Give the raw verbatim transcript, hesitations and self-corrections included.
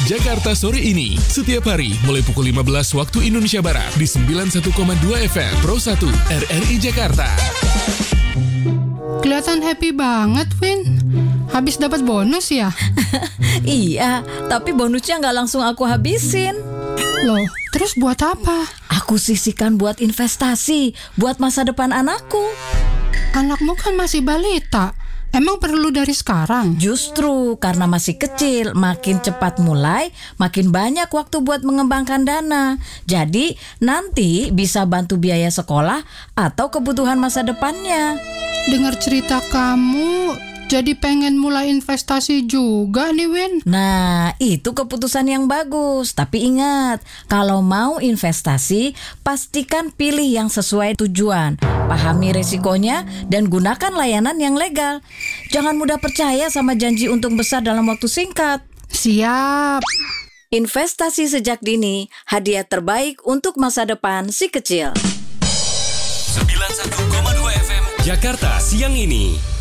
Jakarta sore ini. Setiap hari mulai pukul lima belas waktu Indonesia Barat di sembilan puluh satu koma dua F M Pro satu R R I Jakarta. Kelihatan happy banget, Win. Habis dapat bonus ya? Iya, tapi bonusnya nggak langsung aku habisin. Loh, terus buat apa? Aku sisihkan buat investasi, buat masa depan anakku. Anakmu kan masih balita. Emang perlu dari sekarang? Justru karena masih kecil, makin cepat mulai, makin banyak waktu buat mengembangkan dana. Jadi nanti bisa bantu biaya sekolah atau kebutuhan masa depannya. Dengar cerita kamu, jadi pengen mulai investasi juga nih, Win. Nah, itu keputusan yang bagus. Tapi ingat, kalau mau investasi, pastikan pilih yang sesuai tujuan. Pahami resikonya dan gunakan layanan yang legal. Jangan mudah percaya sama janji untung besar dalam waktu singkat. Siap. Investasi sejak dini, hadiah terbaik untuk masa depan si kecil. sembilan puluh satu koma dua F M Jakarta siang ini.